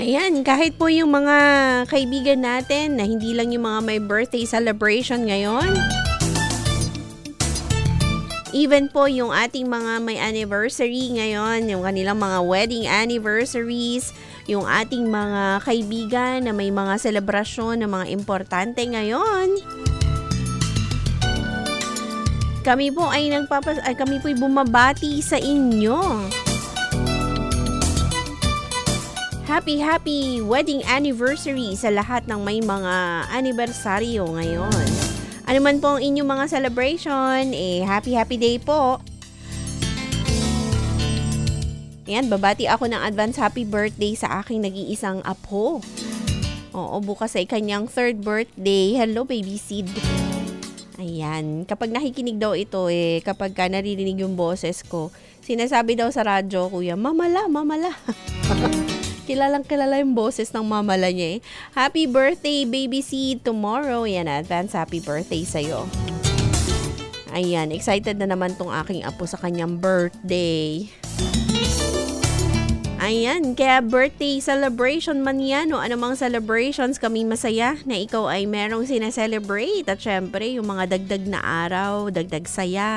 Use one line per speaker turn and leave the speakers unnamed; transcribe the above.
Ayan, kahit po yung mga kaibigan natin na hindi lang yung mga may birthday celebration ngayon, even po yung ating mga may anniversary ngayon, yung kanilang mga wedding anniversaries, yung ating mga kaibigan na may mga selebrasyon na mga importante ngayon. Kami po ay kami po ay bumabati sa inyo. Happy wedding anniversary sa lahat ng may mga anibersaryo ngayon. Ano man po ang inyong mga celebration, happy day po. Ayan, babati ako ng advance happy birthday sa aking nag-iisang apo. Oo, bukas ay kanyang 3rd birthday. Hello, baby Sid. Ayan, kapag nakikinig daw ito, kapag ka naririnig yung boses ko, sinasabi daw sa radyo, kuya, mamala. Kilalang kilala yung boses ng mamala niya. Happy birthday, baby Sid, tomorrow. Yan, advance happy birthday sa'yo. Ayan, excited na naman tong aking apo sa kanyang birthday. Ayan, kaya birthday celebration man yan o anumang celebrations, kami masaya na ikaw ay merong sinaselebrate. At syempre, yung mga dagdag na araw, dagdag saya.